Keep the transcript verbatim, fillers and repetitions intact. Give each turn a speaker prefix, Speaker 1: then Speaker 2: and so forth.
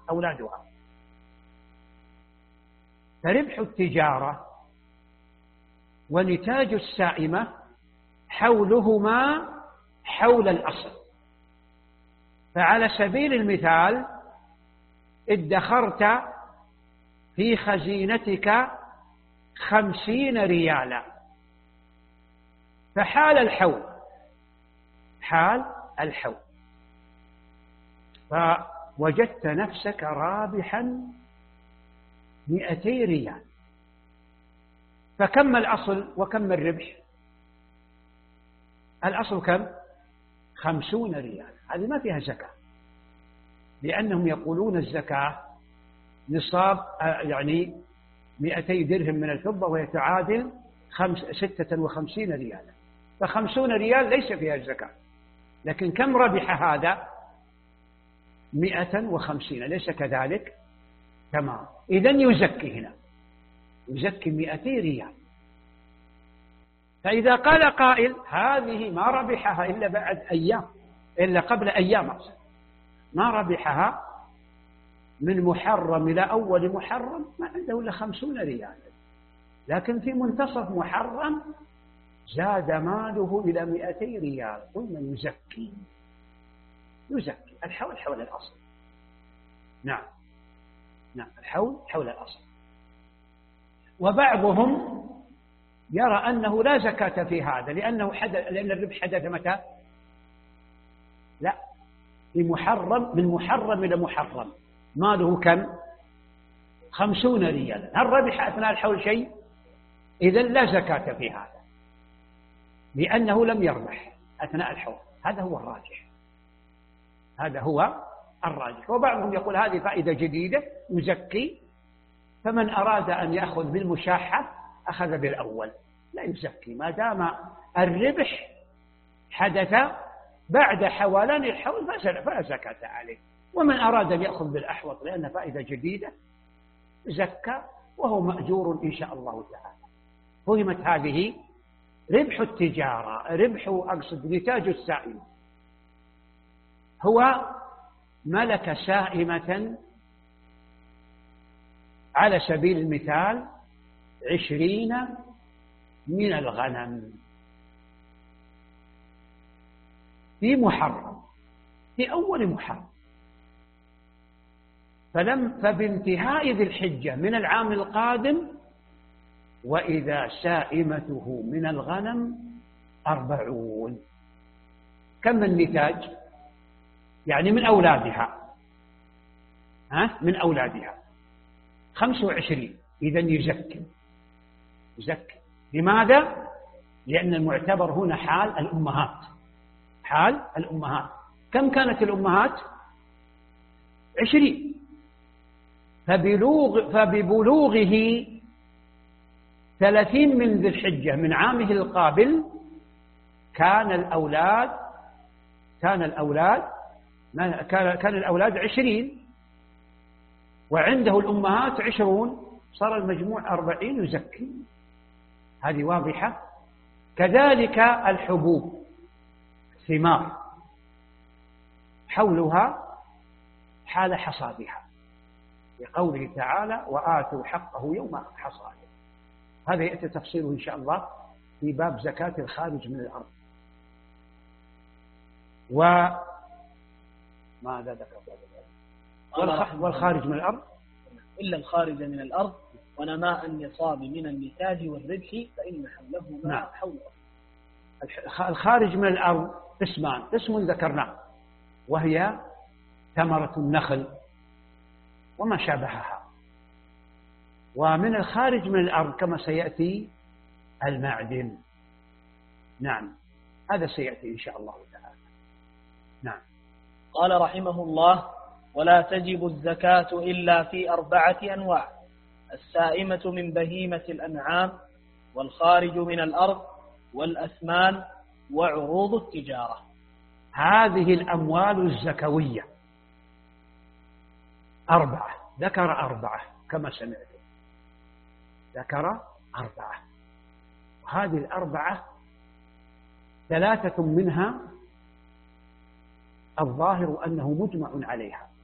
Speaker 1: أولادها. فربح التجارة ونتاج السائمة حولهما حول الأصل. فعلى سبيل المثال ادخرت في خزينتك خمسين ريالا، فحال الحول حال الحول فوجدت نفسك رابحا مئتي ريال. فكم الأصل وكم الربح؟ الأصل كم؟ خمسون ريال. هذه ما فيها زكاة، لأنهم يقولون الزكاة نصاب يعني مئتي درهم من الفضة وهي تعادل خمس ستة وخمسين ريالا، فخمسون ريال ليس فيها الزكاة. لكن كم ربح هذا؟ مئة وخمسين، ليس كذلك؟ تمام. إذن يزكي هنا، يزكي مئتي ريال. فإذا قال قائل هذه ما ربحها إلا بعد أيام، إلا قبل أيام أصلا، ما ربحها من محرم إلى أول محرم، ما عنده إلا خمسون ريال، لكن في منتصف محرم زاد ماله إلى مئتي ريال، قلنا يزكي يزكي الحول حول الأصل. نعم نعم الحول حول الأصل. وبعضهم يرى أنه لا زكاة في هذا لأنه حدث، لأن الربح حدث متى؟ لا، في محرم، من محرم إلى محرم، ماله كم؟ خمسون ريالا. هل ربح أثناء الحول شيء؟ إذن لا زكاة في هذا لأنه لم يربح أثناء الحول. هذا هو الراجح، هذا هو الراجح. وبعضهم يقول هذه فائدة جديدة يزكي، فمن أراد أن يأخذ بالمشاحة أخذ بالأول، لا يزكي ما دام الربح حدث بعد حولان الحول فلا زكاة عليه. ومن أراد أن يأخذ بالأحوط لأن فائدة جديدة زكى وهو مأجور إن شاء الله تعالى. فهمت هذه؟ ربح التجارة، ربح أقصد نتاج السائمة، هو ملك سائمة على سبيل المثال عشرين من الغنم في محرم، في أول محرم، فلم فبانتهاء ذي الحجة من العام القادم وإذا سائمته من الغنم أربعون. كم النتاج؟ يعني من أولادها، ها من أولادها خمس وعشرين. إذن يزكي يزكي. لماذا؟ لأن المعتبر هنا حال الأمهات، حال الأمهات. كم كانت الأمهات؟ عشرين. فبلوغ فببلوغه ثلاثين من ذي الحجة من عامه القابل كان الأولاد كان الأولاد كان كان الأولاد عشرين، وعنده الأمهات عشرون، صار المجموع أربعين يزكي. هذه واضحة. كذلك الحبوب، ثمار، حولها حال حصادها، لقوله تعالى وآتوا حقه يوم حصاده. هذا يأتي تفصيله إن شاء الله في باب زكاة الخارج من الأرض. وماذا ذكر؟ والخارج من الأرض
Speaker 2: إلا الخارج من الأرض ونماء النصاب من النتاج والربح فإن حوله ما
Speaker 1: نعم.
Speaker 2: حوله.
Speaker 1: الخارج من الأرض قسمان، قسم ذكرناه وهي ثمرة النخل وما شابهها، ومن الخارج من الأرض كما سيأتي المعدن. نعم هذا سيأتي إن شاء الله تعالى. نعم.
Speaker 2: قال رحمه الله ولا تجب الزكاة إلا في أربعة أنواع: السائمة من بهيمة الأنعام، والخارج من الأرض، والأثمان، وعروض التجارة.
Speaker 1: هذه الأموال الزكوية أربعة، ذكر أربعة كما سمعت، ذكر أربعة، وهذه الأربعة ثلاثة منها الظاهر أنه مجمع عليها،